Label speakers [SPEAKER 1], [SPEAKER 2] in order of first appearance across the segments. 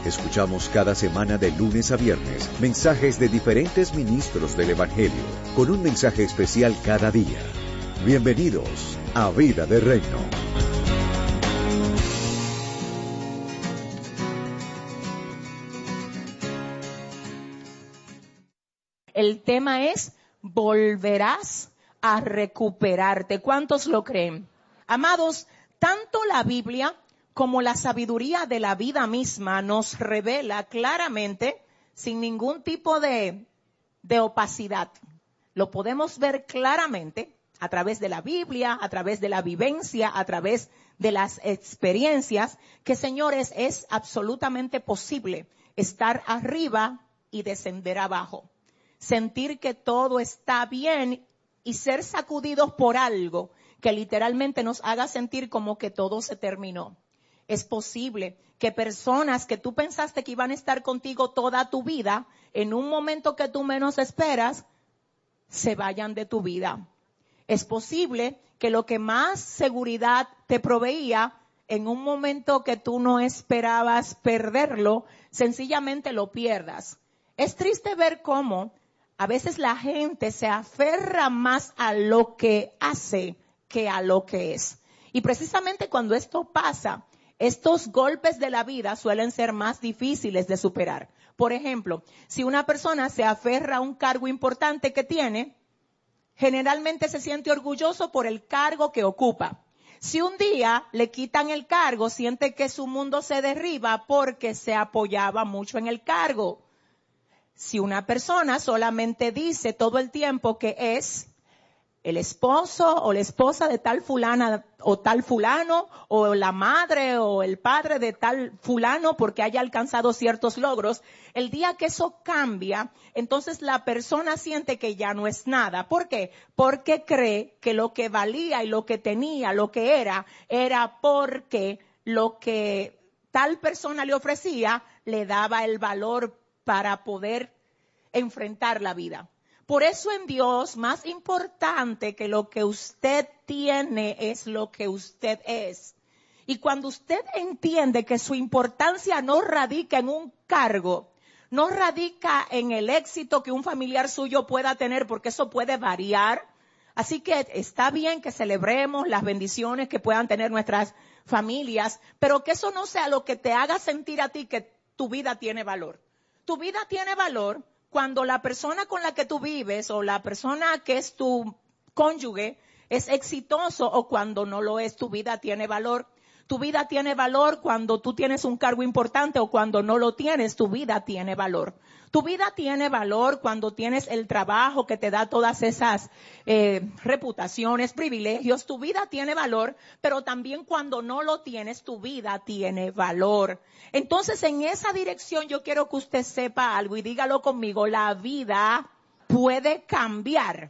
[SPEAKER 1] Escuchamos cada semana de lunes a viernes mensajes de diferentes ministros del Evangelio, con un mensaje especial cada día. Bienvenidos a Vida de Reino.
[SPEAKER 2] El tema es: volverás a recuperarte. ¿Cuántos lo creen? Amados, tanto la Biblia como la sabiduría de la vida misma nos revela claramente, sin ningún tipo de opacidad. Lo podemos ver claramente a través de la Biblia, a través de la vivencia, a través de las experiencias, que, señores, es absolutamente posible estar arriba y descender abajo. Sentir que todo está bien y ser sacudidos por algo que literalmente nos haga sentir como que todo se terminó. Es posible que personas que tú pensaste que iban a estar contigo toda tu vida, en un momento que tú menos esperas, se vayan de tu vida. Es posible que lo que más seguridad te proveía, en un momento que tú no esperabas perderlo, sencillamente lo pierdas. Es triste ver cómo a veces la gente se aferra más a lo que hace que a lo que es. Y precisamente cuando esto pasa, estos golpes de la vida suelen ser más difíciles de superar. Por ejemplo, si una persona se aferra a un cargo importante que tiene, generalmente se siente orgulloso por el cargo que ocupa. Si un día le quitan el cargo, siente que su mundo se derriba porque se apoyaba mucho en el cargo. Si una persona solamente dice todo el tiempo que es el esposo o la esposa de tal fulana o tal fulano, o la madre o el padre de tal fulano porque haya alcanzado ciertos logros, el día que eso cambia, entonces la persona siente que ya no es nada. ¿Por qué? Porque cree que lo que valía y lo que tenía, lo que era porque lo que tal persona le ofrecía le daba el valor para poder enfrentar la vida. Por eso en Dios, más importante que lo que usted tiene es lo que usted es. Y cuando usted entiende que su importancia no radica en un cargo, no radica en el éxito que un familiar suyo pueda tener, porque eso puede variar. Así que está bien que celebremos las bendiciones que puedan tener nuestras familias, pero que eso no sea lo que te haga sentir a ti que tu vida tiene valor. Tu vida tiene valor cuando la persona con la que tú vives o la persona que es tu cónyuge es exitoso, o cuando no lo es. Tu vida tiene valor. Tu vida tiene valor cuando tú tienes un cargo importante, o cuando no lo tienes, tu vida tiene valor. Tu vida tiene valor cuando tienes el trabajo que te da todas esas reputaciones, privilegios. Tu vida tiene valor, pero también cuando no lo tienes, tu vida tiene valor. Entonces, en esa dirección yo quiero que usted sepa algo y dígalo conmigo: la vida puede cambiar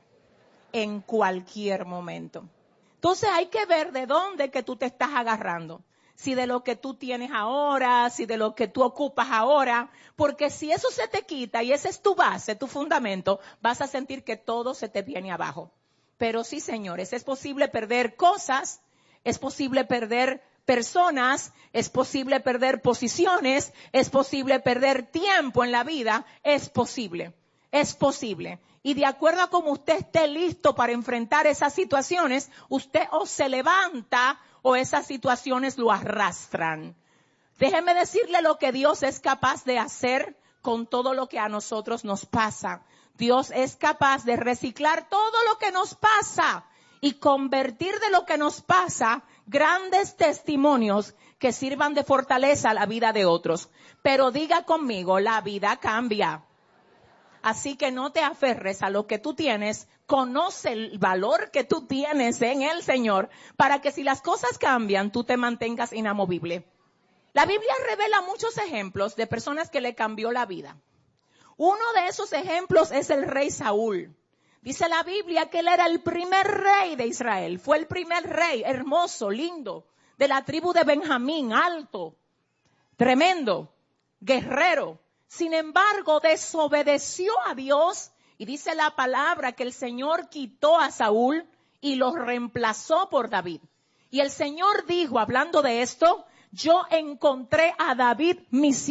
[SPEAKER 2] en cualquier momento. Entonces hay que ver de dónde que tú te estás agarrando. Si de lo que tú tienes ahora, si de lo que tú ocupas ahora, porque si eso se te quita y esa es tu base, tu fundamento, vas a sentir que todo se te viene abajo. Pero sí, señores, es posible perder cosas, es posible perder personas, es posible perder posiciones, es posible perder tiempo en la vida, es posible. Es posible. Y de acuerdo a cómo usted esté listo para enfrentar esas situaciones, usted o se levanta o esas situaciones lo arrastran. Déjeme decirle lo que Dios es capaz de hacer con todo lo que a nosotros nos pasa. Dios es capaz de reciclar todo lo que nos pasa y convertir de lo que nos pasa grandes testimonios que sirvan de fortaleza a la vida de otros. Pero diga conmigo: la vida cambia. Así que no te aferres a lo que tú tienes, conoce el valor que tú tienes en el Señor, para que si las cosas cambian, tú te mantengas inamovible. La Biblia revela muchos ejemplos de personas que le cambió la vida. Uno de esos ejemplos es el rey Saúl. Dice la Biblia que él era el primer rey de Israel, fue el primer rey, hermoso, lindo, de la tribu de Benjamín, alto, tremendo, guerrero. Sin embargo, desobedeció a Dios, y dice la palabra que el Señor quitó a Saúl y lo reemplazó por David. Y el Señor dijo, hablando de esto: yo encontré a David mi siervo.